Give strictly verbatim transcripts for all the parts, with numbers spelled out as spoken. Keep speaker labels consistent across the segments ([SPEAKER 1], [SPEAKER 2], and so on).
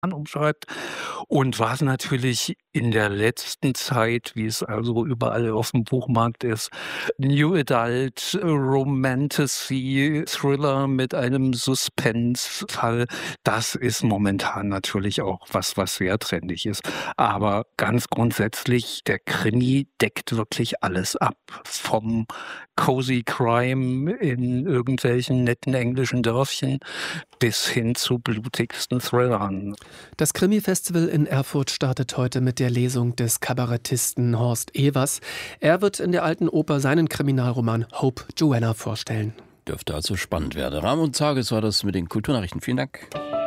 [SPEAKER 1] umschreibt und was natürlich in der letzten Zeit, wie es also überall auf dem Buchmarkt ist, New Adult, Romantasy, Thriller mit einem Suspensefall, das ist momentan natürlich auch was, was sehr trendig ist. Aber ganz grundsätzlich, der Krimi deckt wirklich alles ab. Vom Cozy Crime in irgendwelchen netten englischen Dörfchen bis hin zu blutigsten Thrillern.
[SPEAKER 2] Das Krimi-Festival in Erfurt startet heute mit der Lesung des Kabarettisten Horst Evers. Er wird in der Alten Oper seinen Kriminalroman Hope Joanna vorstellen.
[SPEAKER 3] Dürfte also spannend werden. Rahmen und Tages war das mit den Kulturnachrichten. Vielen Dank.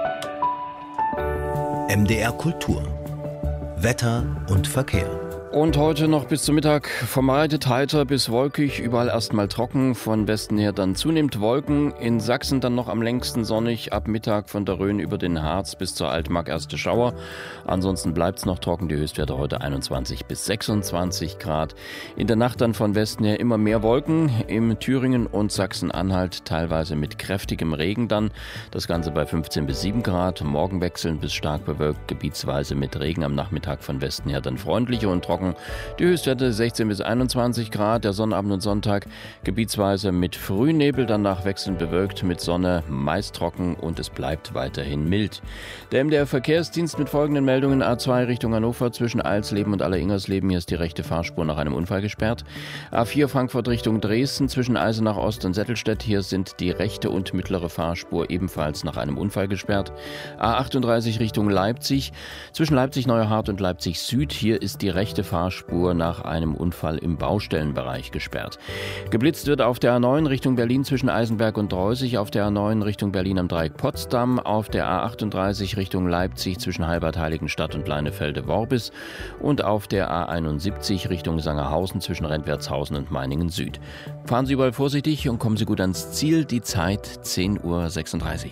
[SPEAKER 4] M D R Kultur. Wetter und Verkehr.
[SPEAKER 3] Und heute noch bis zum Mittag vermeidet heiter bis wolkig, überall erstmal trocken, von Westen her dann zunehmend Wolken, in Sachsen dann noch am längsten sonnig, ab Mittag von der Rhön über den Harz bis zur Altmark erste Schauer. Ansonsten bleibt es noch trocken, die Höchstwerte heute einundzwanzig bis sechsundzwanzig Grad. In der Nacht dann von Westen her immer mehr Wolken, im Thüringen und Sachsen-Anhalt teilweise mit kräftigem Regen dann, das Ganze bei fünfzehn bis sieben Grad, morgen wechselnd bis stark bewölkt, gebietsweise mit Regen, am Nachmittag von Westen her dann freundlicher und trocken. Die Höchstwerte sechzehn bis einundzwanzig Grad, der Sonnabend und Sonntag gebietsweise mit Frühnebel, danach wechselnd bewölkt mit Sonne, meist trocken und es bleibt weiterhin mild. Der M D R Verkehrsdienst mit folgenden Meldungen: A zwei Richtung Hannover zwischen Alsleben und Aller-Ingersleben, hier ist die rechte Fahrspur nach einem Unfall gesperrt. A vier Frankfurt Richtung Dresden zwischen Eisenach Ost und Settelstedt, hier sind die rechte und mittlere Fahrspur ebenfalls nach einem Unfall gesperrt. A achtunddreißig Richtung Leipzig zwischen Leipzig-Neuerhardt und Leipzig Süd, hier ist die rechte Fahrspur nach einem Unfall im Baustellenbereich gesperrt. Geblitzt wird auf der A neun Richtung Berlin zwischen Eisenberg und Dreusig, auf der A neun Richtung Berlin am Dreieck Potsdam, auf der A achtunddreißig Richtung Leipzig zwischen Halbert-Heiligenstadt und Leinefelde-Worbis und auf der A einundsiebzig Richtung Sangerhausen zwischen Rentwertshausen und Meiningen Süd. Fahren Sie überall vorsichtig und kommen Sie gut ans Ziel. Die Zeit zehn Uhr sechsunddreißig.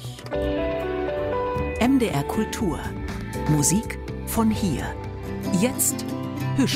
[SPEAKER 5] M D R Kultur. Musik von hier. Jetzt